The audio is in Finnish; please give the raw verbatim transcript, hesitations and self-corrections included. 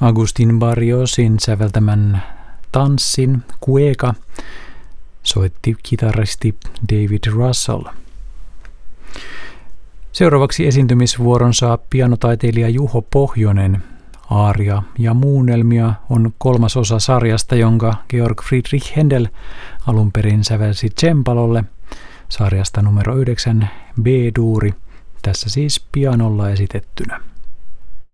Agustin Barriosin säveltämän tanssin Cueca soitti kitaristi David Russell. Seuraavaksi esiintymisvuoron saa pianotaiteilija Juho Pohjonen. Aaria ja muunnelmia on kolmas osa sarjasta, jonka Georg Friedrich Händel alun perin sävelsi cembalolle, sarjasta numero yhdeksän B-duuri, tässä siis pianolla esitettynä.